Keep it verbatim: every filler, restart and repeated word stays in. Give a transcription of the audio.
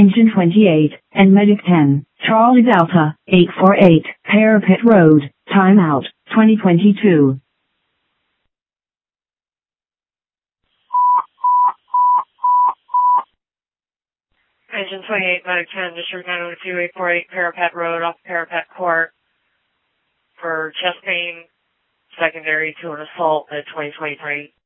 Engine twenty-eight, and Medic ten, Charlie Delta, eight four eight, Parapet Road, timeout, twenty twenty-two. Engine twenty-eight, Medic ten, District nine oh two, eight four eight, Parapet Road, off Parapet Court, for chest pain, secondary to an assault at twenty twenty-three.